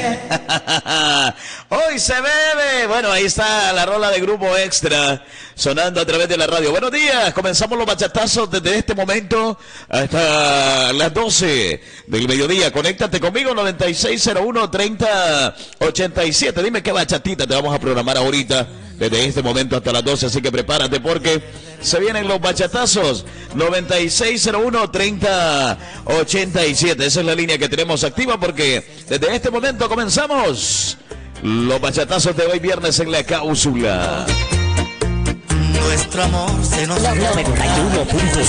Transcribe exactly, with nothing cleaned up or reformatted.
Hoy se bebe. Bueno, ahí está la rola de Grupo Extra sonando a través de la radio. Buenos días, comenzamos los bachatazos desde este momento hasta las doce del mediodía. Conéctate conmigo, noventa y seis cero uno, treinta ochenta y siete. Dime qué bachatita te vamos a programar ahorita desde este momento hasta las doce, así que prepárate porque se vienen los bachatazos. Noventa y seis cero uno, treinta ochenta y siete. Esa es la línea que tenemos activa porque desde este momento comenzamos los bachatazos de hoy viernes en la cápsula. Nuestro amor se nos noventa y uno punto